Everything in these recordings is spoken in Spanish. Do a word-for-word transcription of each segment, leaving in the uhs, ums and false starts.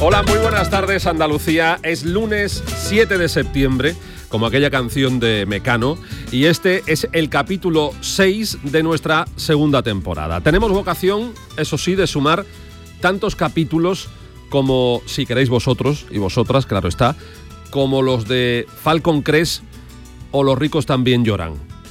Hola, muy buenas tardes, Andalucía. Es lunes siete de septiembre, como aquella canción de Mecano, y este es el capítulo seis de nuestra segunda temporada. Tenemos vocación, eso sí, de sumar tantos capítulos como, si queréis vosotros, y vosotras, claro está, como los de Falcon Crest o Los ricos también lloran.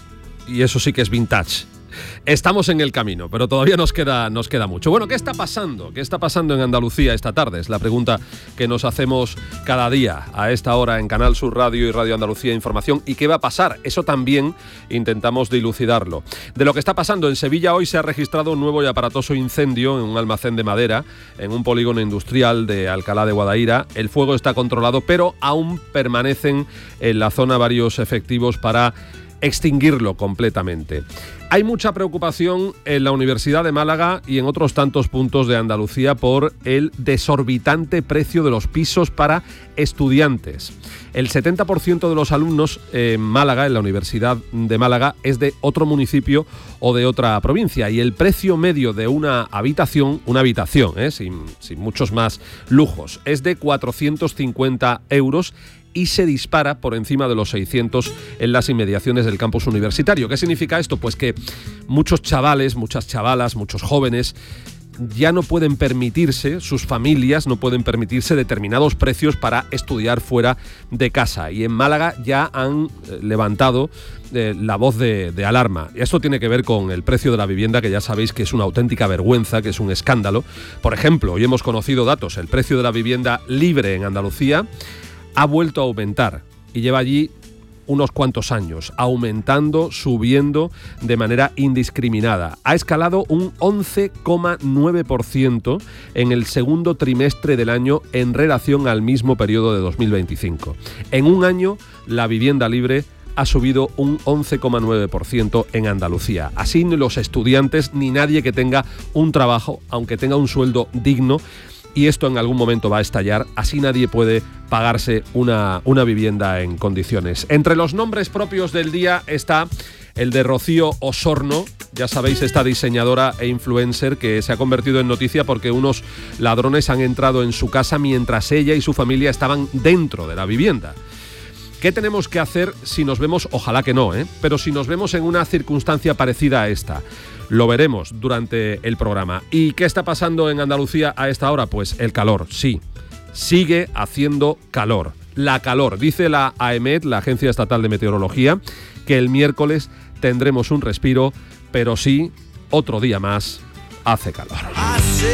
Y eso sí que es vintage. Estamos en el camino, pero todavía nos queda, nos queda mucho. Bueno, ¿qué está pasando? ¿Qué está pasando en Andalucía esta tarde? Es la pregunta que nos hacemos cada día a esta hora en Canal Sur Radio y Radio Andalucía Información. ¿Y qué va a pasar? Eso también intentamos dilucidarlo. De lo que está pasando en Sevilla, hoy se ha registrado un nuevo y aparatoso incendio en un almacén de madera en un polígono industrial de Alcalá de Guadaira. El fuego está controlado, pero aún permanecen en la zona varios efectivos para extinguirlo completamente. Hay mucha preocupación en la Universidad de Málaga y en otros tantos puntos de Andalucía por el desorbitante precio de los pisos para estudiantes. El setenta por ciento de los alumnos en Málaga, en la Universidad de Málaga, es de otro municipio o de otra provincia, y el precio medio de una habitación, una habitación, ¿eh? sin, sin muchos más lujos, es de cuatrocientos cincuenta euros, y se dispara por encima de los seiscientos en las inmediaciones del campus universitario. ¿Qué significa esto? Pues que muchos chavales, muchas chavalas, muchos jóvenes ya no pueden permitirse, sus familias no pueden permitirse determinados precios para estudiar fuera de casa. Y en Málaga ya han levantado eh, la voz de, de alarma. Y esto tiene que ver con el precio de la vivienda, que ya sabéis que es una auténtica vergüenza, que es un escándalo. Por ejemplo, hoy hemos conocido datos. El precio de la vivienda libre en Andalucía ha vuelto a aumentar y lleva allí unos cuantos años, aumentando, subiendo de manera indiscriminada. Ha escalado un once coma nueve por ciento en el segundo trimestre del año en relación al mismo periodo de dos mil veinticinco. En un año, la vivienda libre ha subido un once coma nueve por ciento en Andalucía. Así ni los estudiantes ni nadie que tenga un trabajo, aunque tenga un sueldo digno, y esto en algún momento va a estallar, así nadie puede pagarse una, una vivienda en condiciones. Entre los nombres propios del día está el de Rocío Osorno, ya sabéis, esta diseñadora e influencer que se ha convertido en noticia porque unos ladrones han entrado en su casa mientras ella y su familia estaban dentro de la vivienda. ¿Qué tenemos que hacer si nos vemos? Ojalá que no, ¿eh? Pero si nos vemos en una circunstancia parecida a esta. Lo veremos durante el programa. ¿Y qué está pasando en Andalucía a esta hora? Pues el calor, sí. Sigue haciendo calor. La calor. Dice la AEMET, la Agencia Estatal de Meteorología, que el miércoles tendremos un respiro, pero sí, otro día más, hace calor.